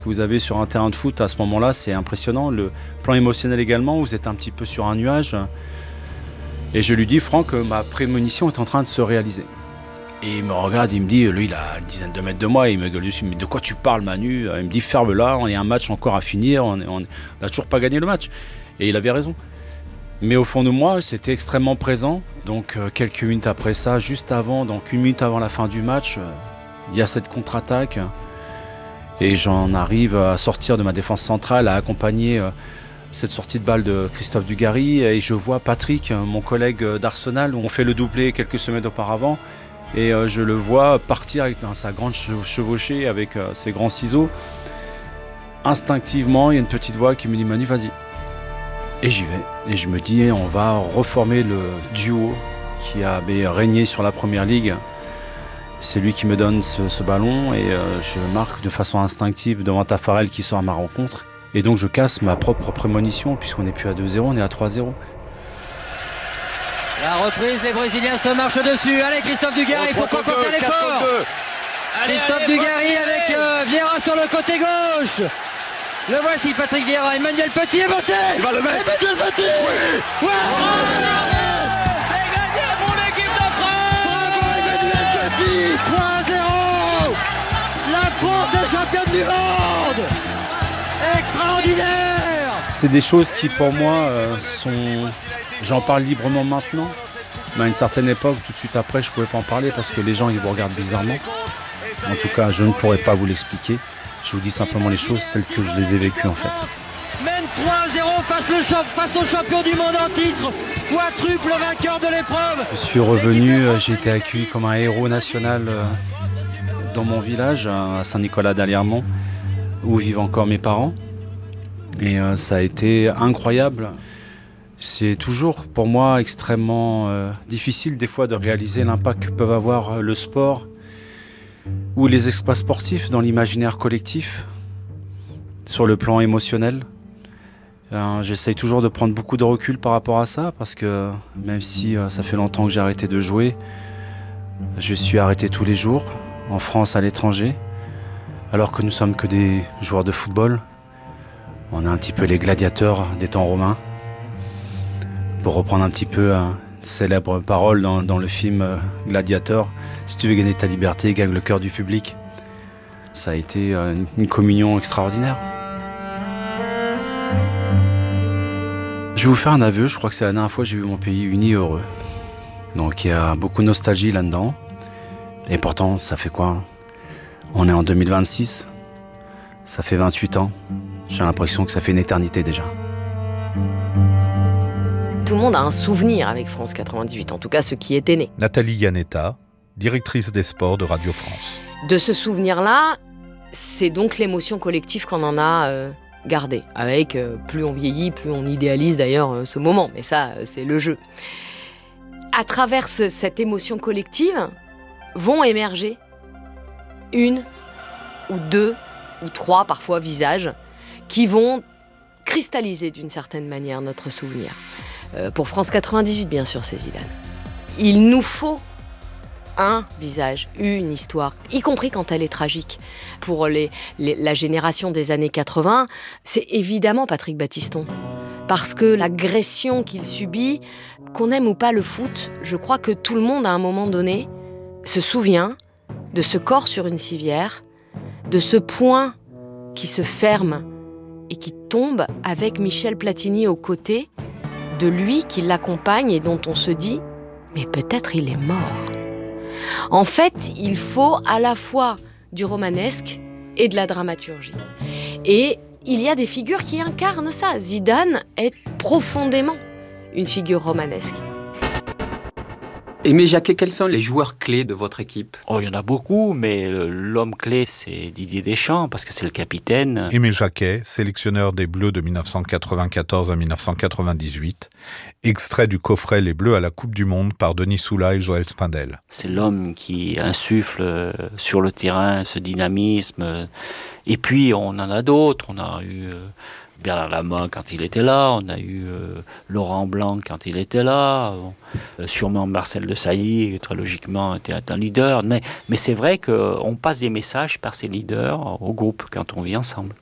que vous avez sur un terrain de foot à ce moment-là, c'est impressionnant. Le plan émotionnel également, vous êtes un petit peu sur un nuage. Et je lui dis, Franck, ma prémonition est en train de se réaliser. Et il me regarde, il me dit, lui il a une dizaine de mètres de moi, il me gueule dessus, mais de quoi tu parles Manu? Il me dit, ferme-la, on a un match encore à finir, on n'a toujours pas gagné le match. Et il avait raison. Mais au fond de moi, c'était extrêmement présent. Donc quelques minutes après ça, juste avant, donc 1 minute avant la fin du match, il y a cette contre-attaque. Et j'en arrive à sortir de ma défense centrale, à accompagner cette sortie de balle de Christophe Dugarry. Et je vois Patrick, mon collègue d'Arsenal, où on fait le doublé quelques semaines auparavant. Et je le vois partir avec sa grande chevauchée, avec ses grands ciseaux. Instinctivement, il y a une petite voix qui me dit « Manu, vas-y ». Et j'y vais. Et je me dis, on va reformer le duo qui avait régné sur la Première Ligue. C'est lui qui me donne ce ballon et je marque de façon instinctive devant Taffarel qui sort à ma rencontre. Et donc je casse ma propre prémonition puisqu'on n'est plus à 2-0, on est à 3-0. La reprise, les Brésiliens se marchent dessus. Allez Christophe Dugarry, pourquoi compter l'effort? Christophe Dugarry avec Vieira sur le côté gauche. Le voici Patrick Vieira, Emmanuel Petit est monté. Il va le mettre. Emmanuel Petit. Oui. Ouais. C'est gagné pour l'équipe de France. Bravo Emmanuel Petit. 3-0. La France est championne du monde. Extraordinaire. C'est des choses qui pour moi sont... J'en parle librement maintenant, mais à une certaine époque, tout de suite après, je ne pouvais pas en parler parce que les gens ils vous regardent bizarrement. En tout cas, je ne pourrais pas vous l'expliquer. Je vous dis simplement les choses telles que je les ai vécues en fait. Mène 3-0 face au champion du monde en titre, quadruple vainqueur de l'épreuve. Je suis revenu, j'ai été accueilli comme un héros national dans mon village, à Saint-Nicolas-d'Aliermont, où vivent encore mes parents. Et ça a été incroyable. C'est toujours pour moi extrêmement difficile des fois de réaliser l'impact que peuvent avoir le sport ou les exploits sportifs dans l'imaginaire collectif, sur le plan émotionnel. J'essaye toujours de prendre beaucoup de recul par rapport à ça, parce que même si ça fait longtemps que j'ai arrêté de jouer, je suis arrêté tous les jours, en France, à l'étranger, alors que nous sommes que des joueurs de football. On est un petit peu les gladiateurs des temps romains. Pour reprendre un petit peu une célèbre parole dans le film Gladiator, si tu veux gagner ta liberté, gagne le cœur du public. Ça a été une communion extraordinaire. Je vais vous faire un aveu, je crois que c'est la dernière fois que j'ai vu mon pays uni et heureux. Donc il y a beaucoup de nostalgie là-dedans. Et pourtant, ça fait quoi? On est en 2026, ça fait 28 ans. J'ai l'impression que ça fait une éternité déjà. Tout le monde a un souvenir avec France 98, en tout cas ceux qui étaient nés. Nathalie Yanetta, directrice des sports de Radio France. De ce souvenir-là, c'est donc l'émotion collective qu'on en a gardée. Avec plus on vieillit, plus on idéalise d'ailleurs ce moment. Mais ça, c'est le jeu. À travers cette émotion collective, vont émerger 1 ou 2 ou 3 parfois visages qui vont cristalliser d'une certaine manière notre souvenir. Pour France 98, bien sûr, c'est Zidane. Il nous faut un visage, une histoire, y compris quand elle est tragique. Pour la génération des années 80, c'est évidemment Patrick Battiston. Parce que l'agression qu'il subit, qu'on aime ou pas le foot, je crois que tout le monde, à un moment donné, se souvient de ce corps sur une civière, de ce poing qui se ferme et qui tombe avec Michel Platini aux côtés, de lui qui l'accompagne et dont on se dit « mais peut-être il est mort ». En fait, il faut à la fois du romanesque et de la dramaturgie. Et il y a des figures qui incarnent ça. Zidane est profondément une figure romanesque. Aimé Jacquet, quels sont les joueurs clés de votre équipe? Il y en a beaucoup, mais l'homme clé, c'est Didier Deschamps, parce que c'est le capitaine. Aimé Jacquet, sélectionneur des Bleus de 1994 à 1998, extrait du coffret Les Bleus à la Coupe du Monde par Denis Soula et Joël Spindel. C'est l'homme qui insuffle sur le terrain ce dynamisme. Et puis, on en a d'autres. On a eu Bernard Lama quand il était là, on a eu Laurent Blanc quand il était là, sûrement Marcel Desailly, très logiquement, était un leader. Mais c'est vrai qu'on passe des messages par ces leaders au groupe quand on vit ensemble.